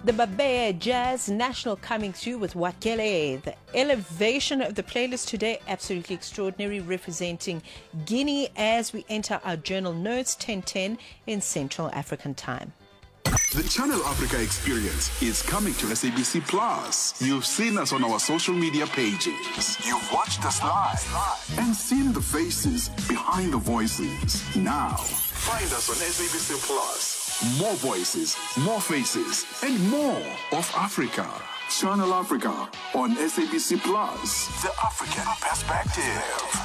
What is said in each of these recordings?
The Babea Jazz National coming through with Wakele. The elevation of the playlist today, absolutely extraordinary, representing Guinea as we enter our journal notes, 10:10 in Central African time. The Channel Africa experience is coming to SABC Plus. You've seen us on our social media pages. You've watched us live and seen the faces behind the voices. Now, find us on SABC Plus. More voices, more faces, and more of Africa. Channel Africa on SABC Plus. The African perspective.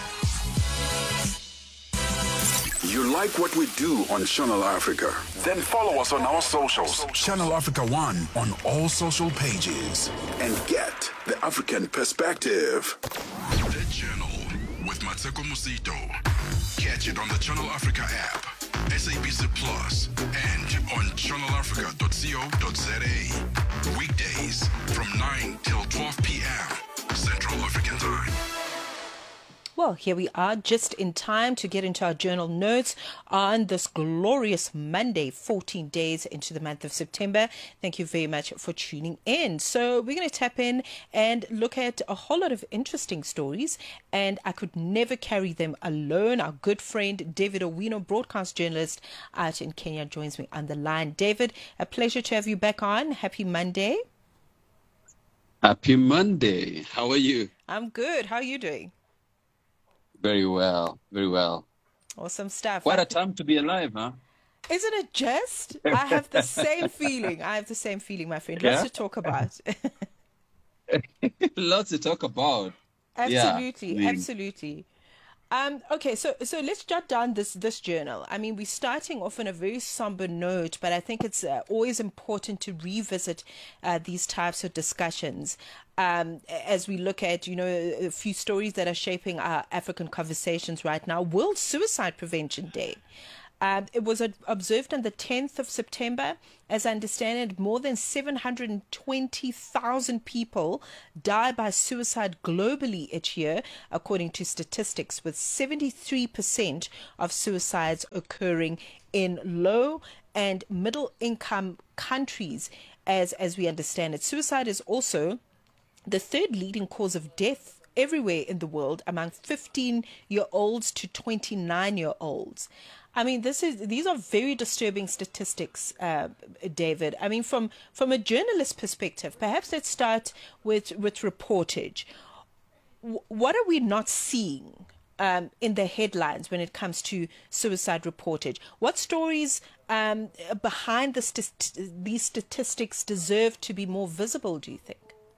You like what we do on Channel Africa? Then follow us on our socials. Channel Africa 1 on all social pages. And get the African perspective. The Journal with Mateko Musito. Catch it on the Channel Africa app, SABC Plus, and on channelafrica.co.za. Weekdays from 9 till 12 p.m. Central African Time. Well, here we are, just in time to get into our journal notes on this glorious Monday, 14 days into the month of September. Thank you very much for tuning in. So we're going to tap in and look at a whole lot of interesting stories, and I could never carry them alone. Our good friend David Owino, broadcast journalist out in Kenya, joins me on the line. David, a pleasure to have you back on. Happy Monday. Happy Monday. How are you? I'm good. How are you doing? Very well, very well. Awesome stuff. What a time to be alive, huh? Isn't it just? I have the same feeling. My friend. Lots to talk about. Lots to talk about. Absolutely, yeah. absolutely. Okay, so let's jot down this journal. I mean, we're starting off on a very somber note, but I think it's always important to revisit these types of discussions as we look at, a few stories that are shaping our African conversations right now. World Suicide Prevention Day. It was observed on the 10th of September. As I understand it, more than 720,000 people die by suicide globally each year, according to statistics, with 73% of suicides occurring in low and middle income countries, as we understand it. Suicide is also the third leading cause of death everywhere in the world among 15-year-olds to 29-year-olds. I mean, these are very disturbing statistics, David. I mean, from a journalist perspective, perhaps let's start with reportage. What are we not seeing in the headlines when it comes to suicide reportage? What stories behind these statistics deserve to be more visible, do you think?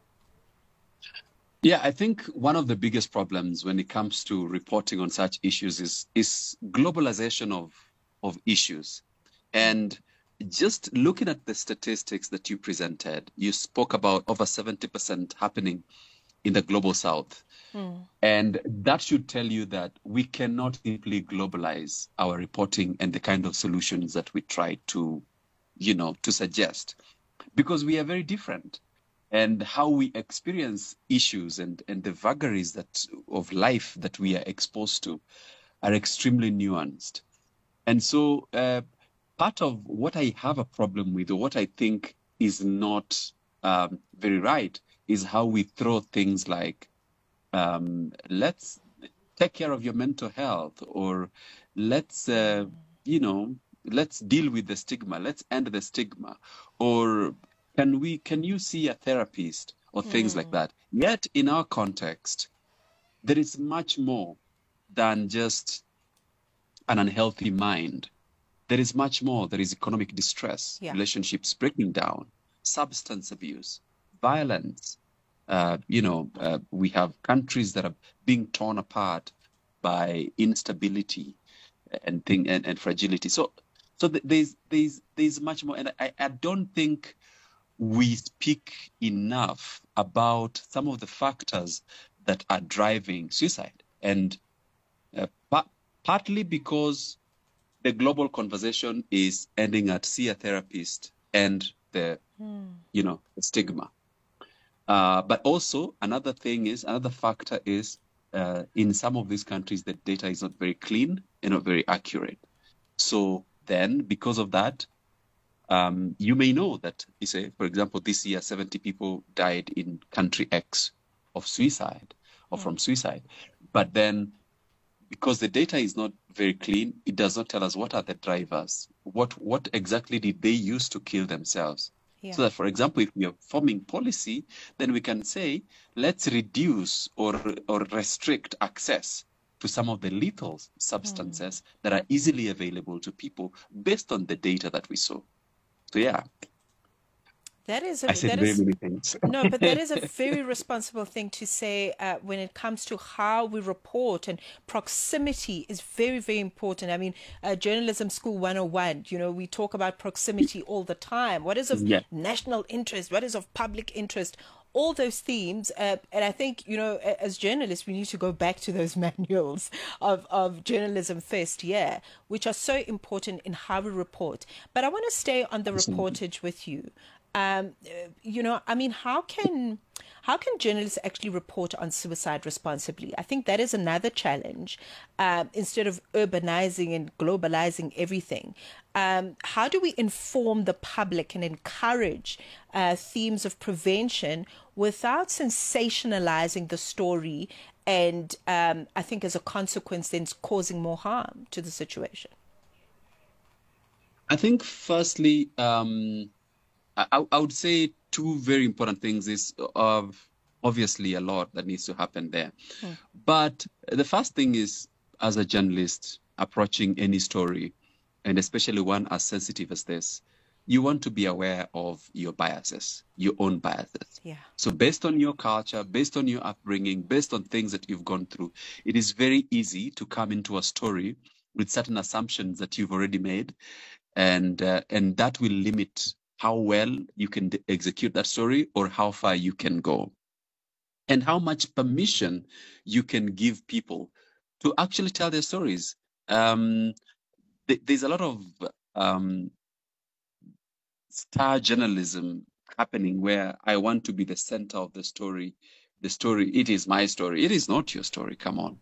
Yeah, I think one of the biggest problems when it comes to reporting on such issues is globalization of issues. And just looking at the statistics that you presented, you spoke about over 70% happening in the global south. And that should tell you that we cannot simply globalize our reporting and the kind of solutions that we try to suggest, because we are very different. And how we experience issues and the vagaries of life that we are exposed to are extremely nuanced. And so part of what I have a problem with, or what I think is not very right, is how we throw things like, let's take care of your mental health, or let's deal with the stigma, let's end the stigma, or can you see a therapist, or things like that. Yet in our context, there is much more than just an unhealthy mind. There is much more. There is economic distress, relationships breaking down, substance abuse, violence. We have countries that are being torn apart by instability and fragility. So there's much more, and I don't think we speak enough about some of the factors that are driving suicide, and partly because the global conversation is ending at see a therapist and the stigma. But also another factor is in some of these countries the data is not very clean and not very accurate. So then, because of that, you may know that, you say, for example, this year 70 people died in country X of suicide or from suicide. But then, because the data is not very clean, it does not tell us what are the drivers, what exactly did they use to kill themselves. Yeah. So that, for example, if we are forming policy, then we can say, let's reduce or restrict access to some of the lethal substances that are easily available to people based on the data that we saw. So yeah, That is I said that very is many things. no, but that is a very responsible thing to say when it comes to how we report, and proximity is very, very important. I mean, journalism school 101, we talk about proximity all the time. What is of Yeah. national interest? What is of public interest? All those themes, and I think, as journalists, we need to go back to those manuals of journalism first year, which are so important in how we report. But I want to stay on the reportage with you. I mean, how can journalists actually report on suicide responsibly? I think that is another challenge. Instead of urbanizing and globalizing everything, how do we inform the public and encourage themes of prevention without sensationalizing the story, and I think as a consequence then causing more harm to the situation? I think firstly, I would say two very important things is obviously a lot that needs to happen there. But the first thing is, as a journalist approaching any story, and especially one as sensitive as this, you want to be aware of your biases, your own biases. Yeah. So based on your culture, based on your upbringing, based on things that you've gone through, it is very easy to come into a story with certain assumptions that you've already made, and that will limit how well you can execute that story or how far you can go, and how much permission you can give people to actually tell their stories. There's a lot of star journalism happening where I want to be the center of the story. The story, it is my story. It is not your story. Come on.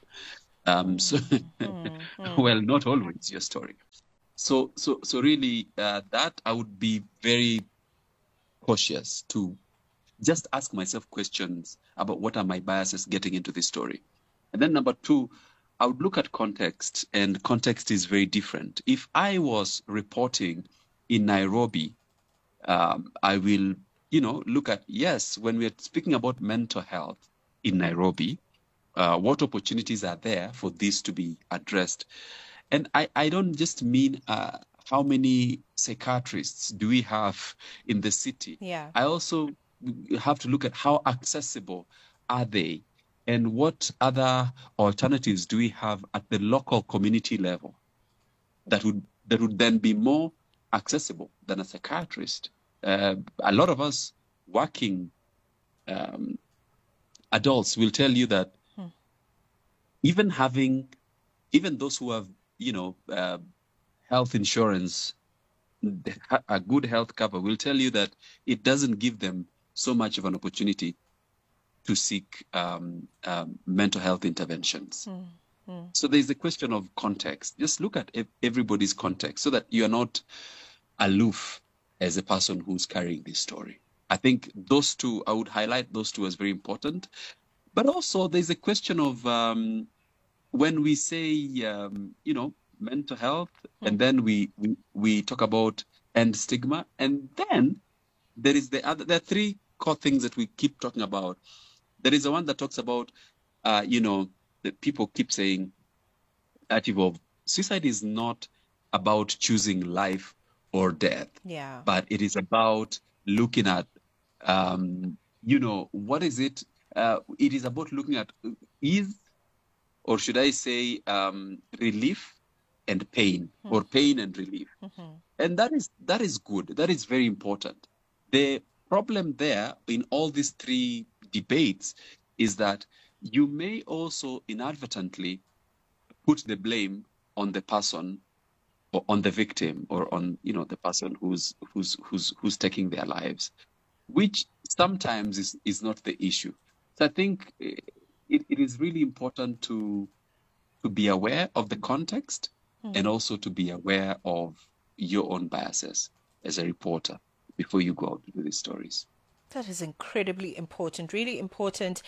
Well, not always your story. So really, that I would be very cautious to just ask myself questions about what are my biases getting into this story. And then number two, I would look at context, and context is very different. If I was reporting in Nairobi, I will, look at, yes, when we're speaking about mental health in Nairobi, what opportunities are there for this to be addressed? And I don't just mean how many psychiatrists do we have in the city. Yeah. I also have to look at how accessible are they, and what other alternatives do we have at the local community level that would then be more accessible than a psychiatrist. A lot of us working adults will tell you that even those who have health insurance, a good health cover, will tell you that it doesn't give them so much of an opportunity to seek mental health interventions. So there's a question of context. Just look at everybody's context so that you're not aloof as a person who's carrying this story. I think those two, I would highlight those two as very important. But also there's a question of when we say, mental health, and then we talk about end stigma, and then there is there are three core things that we keep talking about. There is the one that talks about, that people keep saying that suicide is not about choosing life or death. Yeah. But it is about looking at, what is it? It is about looking at or should I say, relief and pain, or pain and relief. And that is good. That is very important. The problem there in all these three debates is that you may also inadvertently put the blame on the person, or on the victim, or on the person who's taking their lives, which sometimes is not the issue. So I think it is really important to be aware of the context, and also to be aware of your own biases. as a reporter before you go out with these stories. That is incredibly important, really important.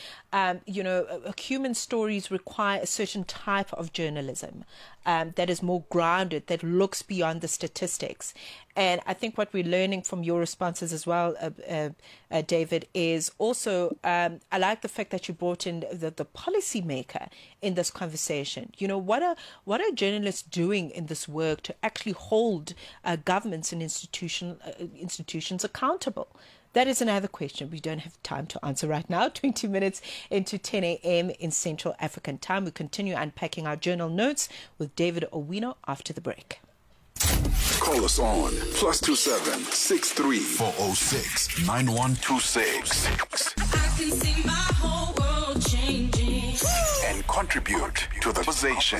Human stories require a certain type of journalism that is more grounded, that looks beyond the statistics. And I think what we're learning from your responses as well, David, is also, I like the fact that you brought in the policymaker in this conversation. What are journalists doing in this work to actually hold governments and institutions accountable? That is another question we don't have time to answer right now. 20 minutes into 10 a.m. in Central African time. We continue unpacking our journal notes with David Owino after the break. Call us on +27 63 406 9126. I can see my whole world changing. And contribute to the conversation.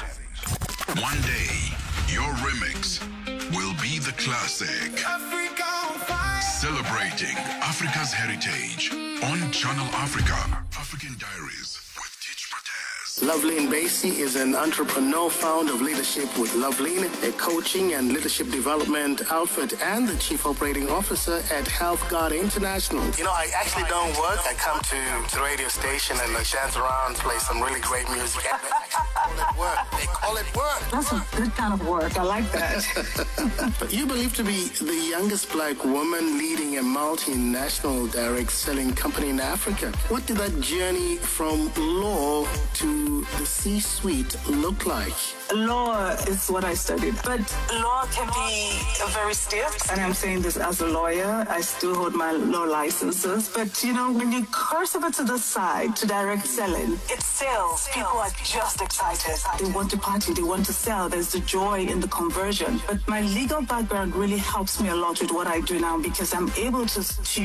One day, your remix will be the classic. Celebrating Africa's heritage on Channel Africa. African Diaries with Teach Mataz. Loveline Basie is an entrepreneur, founder of Leadership with Loveline, a coaching and leadership development outfit, and the chief operating officer at Health Guard International. I actually don't work. I come to the radio station and I dance around, play some really great music. They call it work. That's a good kind of work. I like that. But you believe to be the youngest black woman leading a multinational direct selling company in Africa. What did that journey from law to the C-suite look like? Law is what I studied, but law can be very stiff. And I'm saying this as a lawyer. I still hold my law licenses. But, when you curse over to the side to direct selling, it's sales. People are just excited. They want to party. They want to sell. There's the joy in the conversion. But my legal background really helps me a lot with what I do now because I'm able to